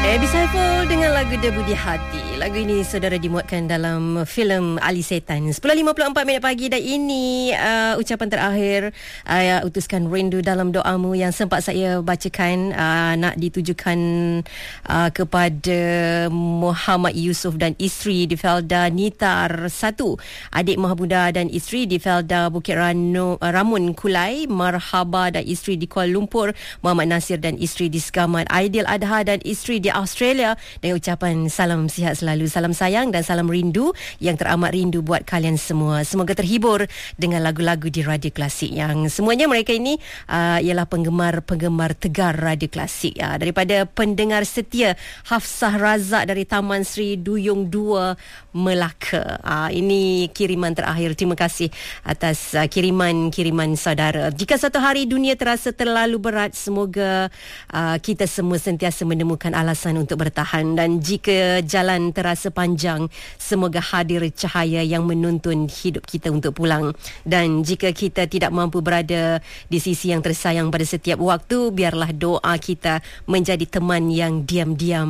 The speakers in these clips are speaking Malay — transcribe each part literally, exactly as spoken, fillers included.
Abby Saiful dengan lagu Debu di Hati. Lagu ini saudara dimuatkan dalam filem Ali Setan. sepuluh lima puluh empat minit pagi dan ini uh, ucapan terakhir uh, utuskan rindu dalam doamu yang sempat saya bacakan uh, nak ditujukan uh, kepada Muhammad Yusof dan isteri di Felda Nitar satu, adik Mahmuda dan isteri di Felda Bukit Rano, uh, Ramun Kulai, Marhaba dan isteri di Kuala Lumpur, Muhammad Nasir dan isteri di Segamat, Aidil Adha dan isteri di Australia, dengan ucapan salam sihat selalu, salam sayang dan salam rindu yang teramat rindu buat kalian semua. Semoga terhibur dengan lagu-lagu di Radio Klasik yang semuanya mereka ini uh, ialah penggemar-penggemar tegar Radio Klasik. Uh, daripada pendengar setia Hafsah Razak dari Taman Sri Duyung dua Melaka. Uh, ini kiriman terakhir. Terima kasih atas uh, kiriman-kiriman saudara. Jika satu hari dunia terasa terlalu berat, semoga uh, kita semua sentiasa menemukan alasan untuk bertahan, dan jika jalan terasa panjang, semoga hadir cahaya yang menuntun hidup kita untuk pulang. Dan jika kita tidak mampu berada di sisi yang tersayang pada setiap waktu, biarlah doa kita menjadi teman yang diam-diam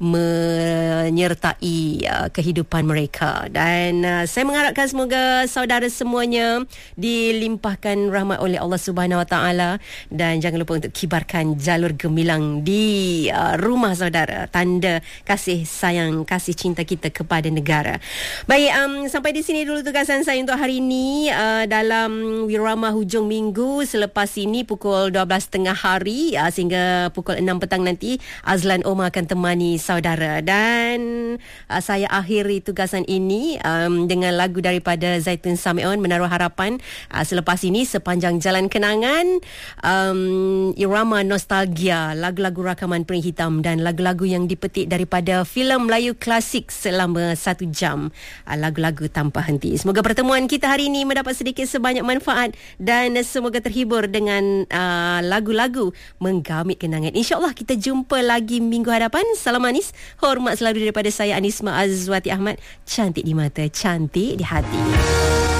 menyertai uh, kehidupan mereka. Dan uh, saya mengharapkan semoga saudara semuanya dilimpahkan rahmat oleh Allah Subhanahu Wa Taala, dan jangan lupa untuk kibarkan jalur gemilang di uh, rumah saudara, tanda kasih sayang, kasih cinta kita kepada negara. Baik, um, sampai di sini dulu tugasan saya untuk hari ini uh, dalam Wirama Hujung Minggu. Selepas ini pukul dua belas tiga puluh hari uh, sehingga pukul enam petang nanti, Azlan Omar akan temani saudara, dan uh, saya akhiri tugasan ini um, dengan lagu daripada Zaitun Samion, Menaruh Harapan. Uh, selepas ini sepanjang jalan kenangan, um, irama nostalgia, lagu-lagu rakaman Pering Hitam dan lagu-lagu yang dipetik daripada filem Melayu klasik selama satu jam, lagu-lagu tanpa henti. Semoga pertemuan kita hari ini mendapat sedikit sebanyak manfaat, dan semoga terhibur dengan uh, lagu-lagu menggamit kenangan. InsyaAllah kita jumpa lagi minggu hadapan. Salam manis, hormat selalu daripada saya, Anisma Azwati Ahmad. Cantik di mata, cantik di hati.